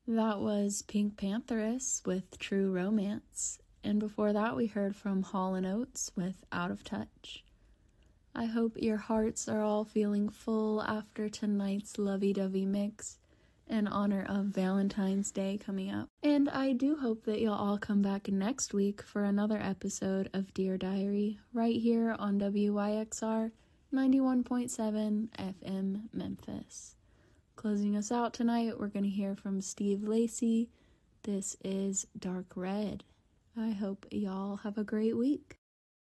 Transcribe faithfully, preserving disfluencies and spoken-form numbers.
That was Pink Pantheress with True Romance. And before that, we heard from Hall and Oates with Out of Touch. I hope your hearts are all feeling full after tonight's lovey-dovey mix in honor of Valentine's Day coming up. And I do hope that you'll all come back next week for another episode of Dear Diary right here on W Y X R ninety-one point seven F M Memphis. Closing us out tonight, we're going to hear from Steve Lacy. This is Dark Red. I hope y'all have a great week.